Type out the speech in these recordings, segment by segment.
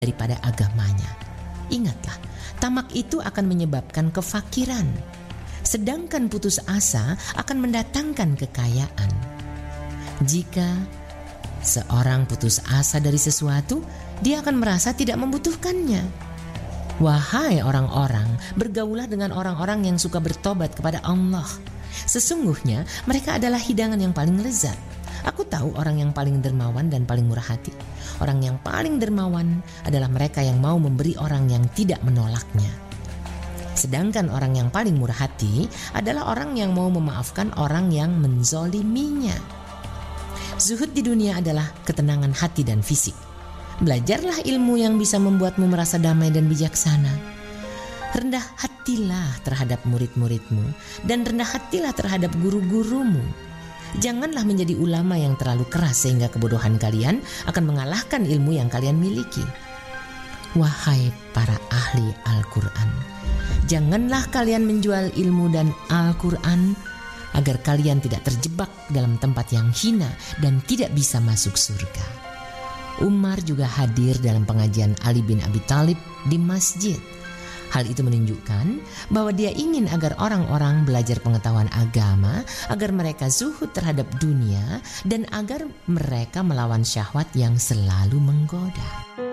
daripada agamanya. Ingatlah, tamak itu akan menyebabkan kefakiran, sedangkan putus asa akan mendatangkan kekayaan. Jika seorang putus asa dari sesuatu, dia akan merasa tidak membutuhkannya. Wahai orang-orang, bergaulah dengan orang-orang yang suka bertobat kepada Allah. Sesungguhnya mereka adalah hidangan yang paling lezat. Aku tahu orang yang paling dermawan dan paling murah hati. Orang yang paling dermawan adalah mereka yang mau memberi orang yang tidak menolaknya. Sedangkan orang yang paling murah hati adalah orang yang mau memaafkan orang yang menzoliminya. Zuhud di dunia adalah ketenangan hati dan fisik. Belajarlah ilmu yang bisa membuatmu merasa damai dan bijaksana. Rendah hatilah terhadap murid-muridmu dan rendah hatilah terhadap guru-gurumu. Janganlah menjadi ulama yang terlalu keras sehingga kebodohan kalian akan mengalahkan ilmu yang kalian miliki. Wahai para ahli Al-Quran, janganlah kalian menjual ilmu dan Al-Quran agar kalian tidak terjebak dalam tempat yang hina dan tidak bisa masuk surga. Umar juga hadir dalam pengajian Ali bin Abi Thalib di masjid. Hal itu menunjukkan bahwa dia ingin agar orang-orang belajar pengetahuan agama, agar mereka zuhud terhadap dunia, dan agar mereka melawan syahwat yang selalu menggoda.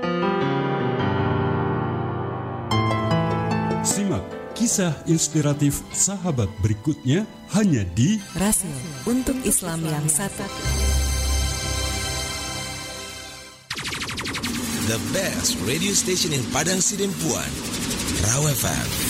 Simak kisah inspiratif sahabat berikutnya hanya di Rasil untuk Islam yang satu. The best radio station in Padang Sidempuan, Raw FM.